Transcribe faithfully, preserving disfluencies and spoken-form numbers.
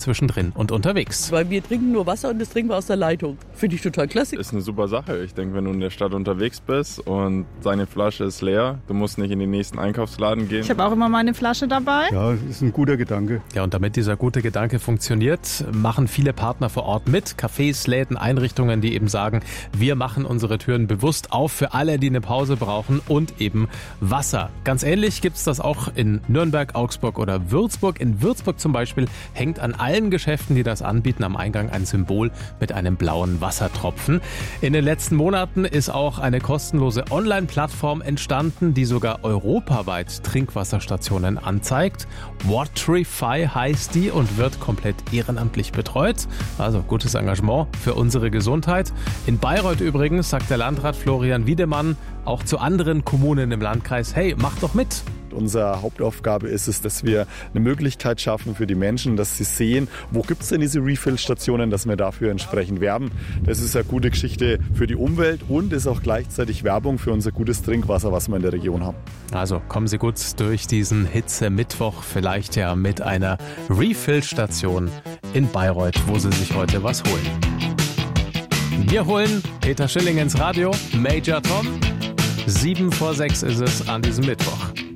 zwischendrin und unterwegs. Weil wir trinken nur Wasser und das trinken wir aus der Leitung. Finde ich total klasse. Ist eine super Sache. Ich denke, wenn du in der Stadt unterwegs bist und deine Flasche ist leer, du musst nicht in den nächsten Einkaufsladen gehen. Ich habe auch immer meine Flasche dabei. Ja, das ist ein guter Gedanke. Ja, und damit dieser gute Gedanke funktioniert, machen viele Partner vor Ort mit. Cafés, Läden, Einrichtungen, die eben sagen, wir machen unsere Türen bewusst auf für alle, die eine Pause brauchen und eben Wasser. Ganz ähnlich gibt es das auch in Nürnberg, Augsburg oder Würzburg. In Würzburg zum Beispiel hängt an allen Geschäften, die das anbieten, am Eingang ein Symbol mit einem blauen Wassertropfen. In den letzten Monaten ist auch eine kostenlose Online-Plattform entstanden, die sogar europaweit Trinkwasserstationen anzeigt. Waterify heißt die und wird komplett ehrenamtlich betreut. Also gutes Engagement für unsere Gesundheit. In Bayreuth übrigens sagt der Landrat Florian Wiedemann auch zu anderen Kommunen im Landkreis, hey, macht doch mit. Unsere Hauptaufgabe ist es, dass wir eine Möglichkeit schaffen für die Menschen, dass sie sehen, wo gibt es denn diese Refill-Stationen, dass wir dafür entsprechend werben. Das ist eine gute Geschichte für die Umwelt und ist auch gleichzeitig Werbung für unser gutes Trinkwasser, was wir in der Region haben. Also kommen Sie gut durch diesen Hitze-Mittwoch, vielleicht ja mit einer Refill-Station in Bayreuth, wo Sie sich heute was holen. Wir holen Peter Schilling ins Radio, Major Tom. Sieben vor sechs ist es an diesem Mittwoch.